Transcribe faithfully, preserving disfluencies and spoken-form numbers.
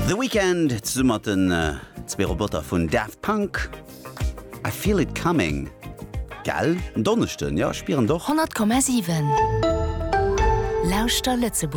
The Weekend summerten äh, zwei Roboter von Daft Punk. I feel it coming. Gell? Donnerstön, ja, spielen doch. hundert Komma sieben Lauster Lützeburg.